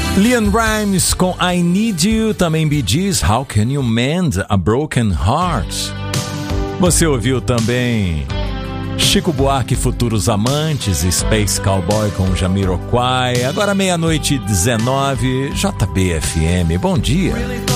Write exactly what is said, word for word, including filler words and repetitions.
Leon Rimes com I Need You, também Bee Gees, How Can You Mend a Broken Heart. Você ouviu também Chico Buarque, Futuros Amantes, Space Cowboy com Jamiroquai. Agora meia-noite e dezenove, J B F M, bom dia.